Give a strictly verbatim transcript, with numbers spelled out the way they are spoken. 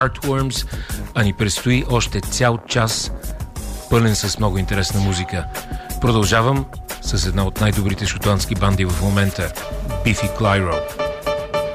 Heartworms, а ни предстои още цял час, пълен с много интересна музика. Продължавам с една от най-добрите шотландски банди в момента, Biffy Clyro.